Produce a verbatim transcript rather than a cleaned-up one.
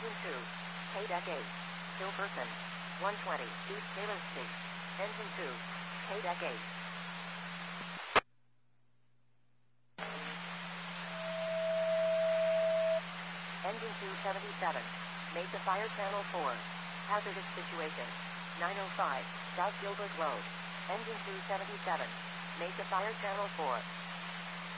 Engine two. K-Deck eight. Still person. one twenty. East Taylor Street. Engine two. K-Deck eight. Engine two seventy-seven. Made to fire channel four. Hazardous situation. nine oh five. South Gilbert Road. Engine two seventy-seven. Made to fire channel four.